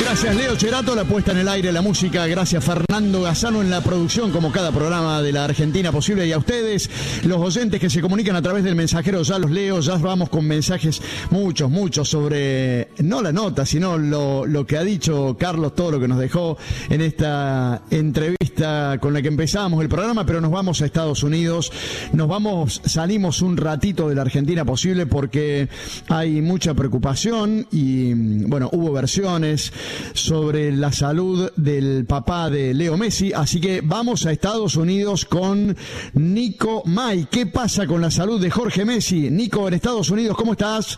Gracias Leo Cherato, la puesta en el aire, la música. Gracias Fernando Gazzano en la producción, como cada programa de la Argentina posible. Y a ustedes, los oyentes que se comunican a través del mensajero, ya los leo. Ya vamos con mensajes, muchos, sobre, no la nota, sino lo que ha dicho Carlos, todo lo que nos dejó en esta entrevista con la que empezamos el programa. Pero nos vamos a Estados Unidos, salimos un ratito de la Argentina posible porque hay mucha preocupación y, bueno, hubo versiones sobre la salud del papá de Leo Messi, así que vamos a Estados Unidos con Nico May. ¿Qué pasa con la salud de Jorge Messi? Nico, en Estados Unidos, ¿cómo estás?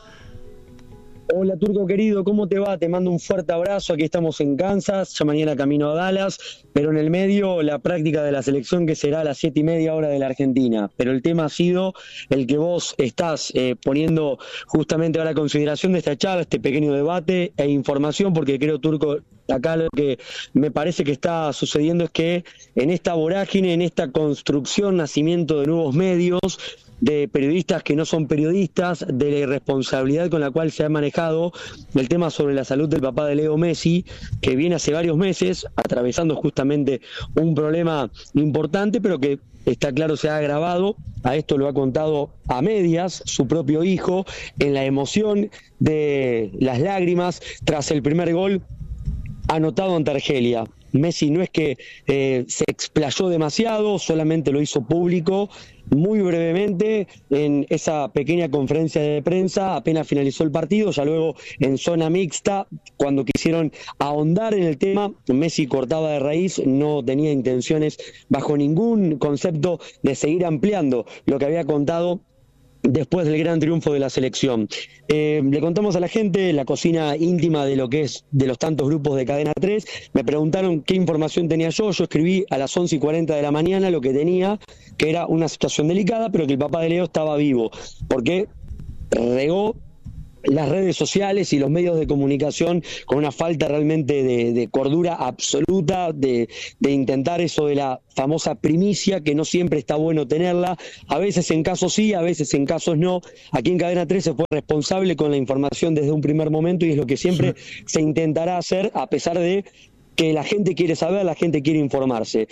Hola Turco querido, ¿cómo te va? Te mando un fuerte abrazo, aquí estamos en Kansas, ya mañana camino a Dallas, pero en el medio la práctica de la selección que será a las 7:30 hora de la Argentina. Pero el tema ha sido el que vos estás poniendo justamente a la consideración de esta charla, este pequeño debate e información, porque creo, Turco, acá lo que me parece que está sucediendo es que en esta vorágine, en esta construcción, nacimiento de nuevos medios, de periodistas que no son periodistas, de la irresponsabilidad con la cual se ha manejado el tema sobre la salud del papá de Leo Messi, que viene hace varios meses atravesando justamente un problema importante, pero que está claro se ha agravado. A esto lo ha contado a medias su propio hijo, en la emoción de las lágrimas tras el primer gol anotado ante Argelia. Messi no es que se explayó demasiado, solamente lo hizo público muy brevemente en esa pequeña conferencia de prensa apenas finalizó el partido. Ya luego en zona mixta, cuando quisieron ahondar en el tema, Messi cortaba de raíz, no tenía intenciones bajo ningún concepto de seguir ampliando lo que había contado después del gran triunfo de la selección. Le contamos a la gente la cocina íntima de lo que es de los tantos grupos de Cadena 3. Me preguntaron qué información tenía yo escribí a las 11:40 de la mañana lo que tenía, que era una situación delicada, pero que el papá de Leo estaba vivo, porque regó las redes sociales y los medios de comunicación con una falta realmente de cordura absoluta, de intentar eso de la famosa primicia, que no siempre está bueno tenerla, a veces en casos sí, a veces en casos no. Aquí en Cadena 3 se fue responsable con la información desde un primer momento y es lo que siempre se intentará hacer, a pesar de que la gente quiere saber, la gente quiere informarse.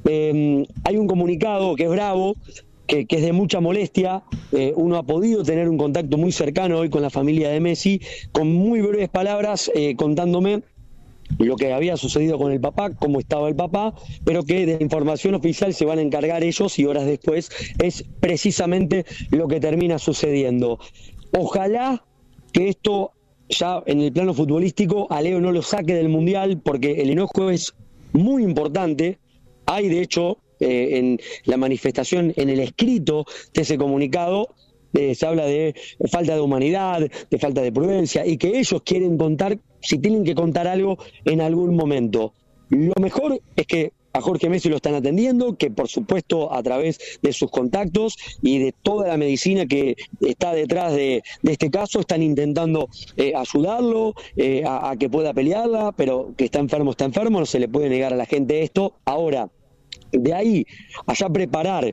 Hay un comunicado que es bravo, que es de mucha molestia. Uno ha podido tener un contacto muy cercano hoy con la familia de Messi, con muy breves palabras contándome lo que había sucedido con el papá, cómo estaba el papá, pero que de la información oficial se van a encargar ellos y horas después es precisamente lo que termina sucediendo. Ojalá que esto ya en el plano futbolístico a Leo no lo saque del Mundial, porque el enojo es muy importante. Hay de hecho en la manifestación, en el escrito de ese comunicado, se habla de falta de humanidad, de falta de prudencia, y que ellos quieren contar, si tienen que contar algo en algún momento. Lo mejor es que a Jorge Messi lo están atendiendo, que por supuesto a través de sus contactos y de toda la medicina que está detrás de este caso, están intentando ayudarlo a que pueda pelearla, pero que está enfermo, no se le puede negar a la gente esto. Ahora, de ahí allá preparar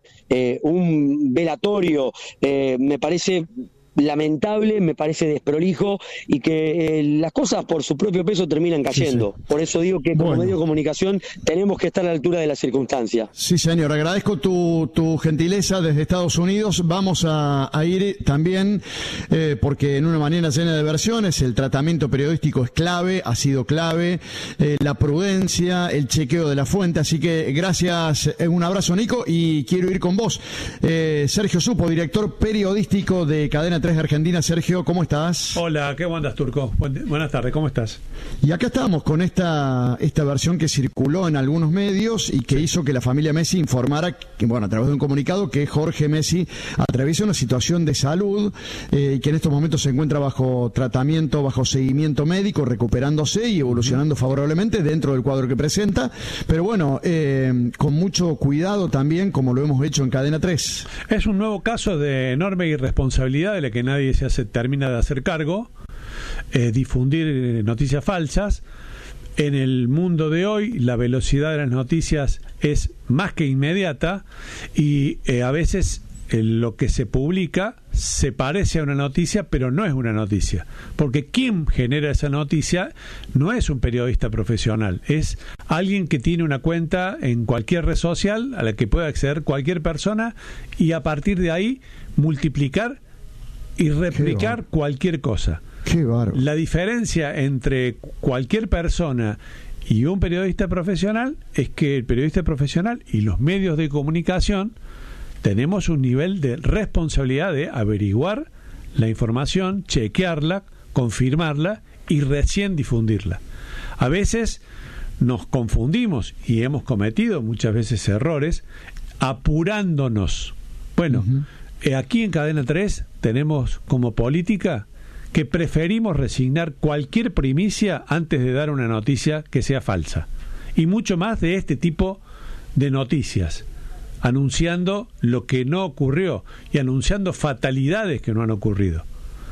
un velatorio me parece lamentable, me parece desprolijo y que las cosas por su propio peso terminan cayendo. Sí. Por eso digo que como medio de comunicación tenemos que estar a la altura de la circunstancia. Sí, señor, agradezco tu gentileza desde Estados Unidos. Vamos a ir también porque en una manera llena de versiones el tratamiento periodístico es clave, ha sido clave, la prudencia, el chequeo de la fuente, así que gracias, un abrazo Nico, y quiero ir con vos. Sergio Supo, director periodístico de Cadena 3 de Argentina. Sergio, ¿cómo estás? Hola, ¿qué andas, Turco? Buenas tardes, ¿cómo estás? Y acá estamos con esta versión que circuló en algunos medios y que hizo que la familia Messi informara, que, bueno, a través de un comunicado, que Jorge Messi atraviesa una situación de salud y que en estos momentos se encuentra bajo tratamiento, bajo seguimiento médico, recuperándose y evolucionando favorablemente dentro del cuadro que presenta, pero bueno, con mucho cuidado también, como lo hemos hecho en Cadena 3. Es un nuevo caso de enorme irresponsabilidad de la que nadie termina de hacer cargo, difundir noticias falsas. En el mundo de hoy la velocidad de las noticias es más que inmediata y a veces lo que se publica se parece a una noticia, pero no es una noticia, porque quien genera esa noticia no es un periodista profesional, es alguien que tiene una cuenta en cualquier red social a la que puede acceder cualquier persona y a partir de ahí multiplicar y replicar cualquier cosa. Qué bárbaro. La diferencia entre cualquier persona y un periodista profesional es que el periodista profesional y los medios de comunicación tenemos un nivel de responsabilidad de averiguar la información, chequearla, confirmarla y recién difundirla. A veces nos confundimos y hemos cometido muchas veces errores apurándonos. Bueno, aquí en Cadena 3 tenemos como política que preferimos resignar cualquier primicia antes de dar una noticia que sea falsa. Y mucho más de este tipo de noticias, anunciando lo que no ocurrió y anunciando fatalidades que no han ocurrido.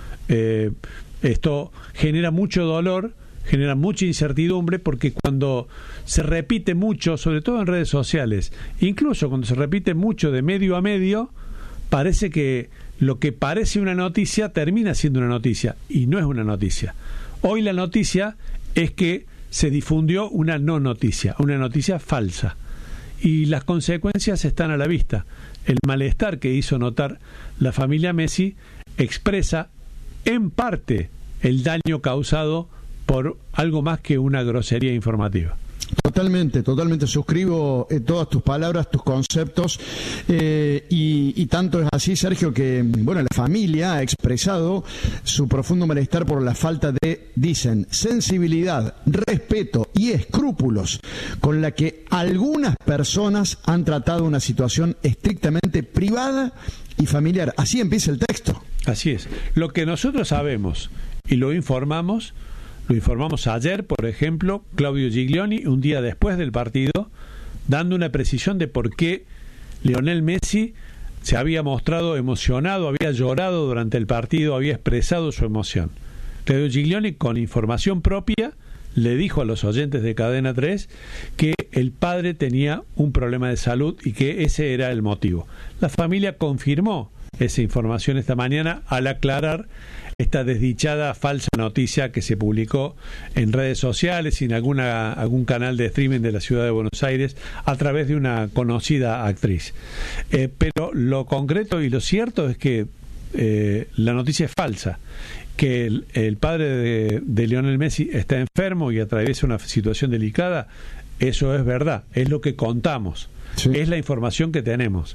Esto genera mucho dolor, genera mucha incertidumbre, porque cuando se repite mucho, sobre todo en redes sociales, incluso cuando se repite mucho de medio a medio, parece que lo que parece una noticia termina siendo una noticia, y no es una noticia. Hoy la noticia es que se difundió una no noticia, una noticia falsa. Y las consecuencias están a la vista. El malestar que hizo notar la familia Messi expresa en parte el daño causado por algo más que una grosería informativa. Totalmente suscribo todas tus palabras, tus conceptos, y tanto es así, Sergio, que bueno, la familia ha expresado su profundo malestar por la falta de, dicen, sensibilidad, respeto y escrúpulos con la que algunas personas han tratado una situación estrictamente privada y familiar. Así empieza el texto. Así es. Lo que nosotros sabemos y lo informamos ayer, por ejemplo, Claudio Giglioni, un día después del partido, dando una precisión de por qué Lionel Messi se había mostrado emocionado, había llorado durante el partido, había expresado su emoción. Claudio Giglioni, con información propia, le dijo a los oyentes de Cadena 3 que el padre tenía un problema de salud y que ese era el motivo. La familia confirmó esa información esta mañana al aclarar esta desdichada falsa noticia que se publicó en redes sociales y en algún canal de streaming de la ciudad de Buenos Aires a través de una conocida actriz. Pero lo concreto y lo cierto es que la noticia es falsa, que el padre de Lionel Messi está enfermo y atraviesa una situación delicada. Eso es verdad, es lo que contamos, sí. Es la información que tenemos.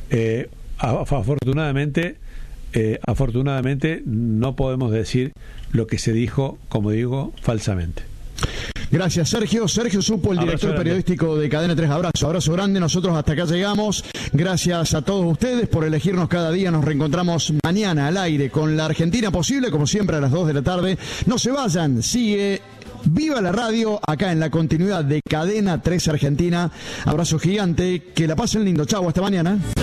Afortunadamente no podemos decir lo que se dijo, como digo, falsamente. Gracias, Sergio. Sergio Supo, el director periodístico de Cadena 3. Abrazo grande. Nosotros hasta acá llegamos. Gracias a todos ustedes por elegirnos cada día. Nos reencontramos mañana al aire con La Argentina Posible, como siempre a las 2 de la tarde. No se vayan, sigue Viva la Radio acá en la continuidad de Cadena 3 Argentina. Abrazo gigante, que la pasen lindo. Chau, hasta mañana.